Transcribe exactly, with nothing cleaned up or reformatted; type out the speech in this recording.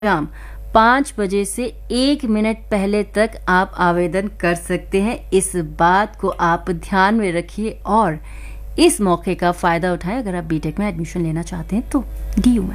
शाम पाँच बजे से एक मिनट पहले तक आप आवेदन कर सकते हैं। इस बात को आप ध्यान में रखिए और इस मौके का फ़ायदा उठाएं। अगर आप बीटेक में एडमिशन लेना चाहते हैं तो डी यू में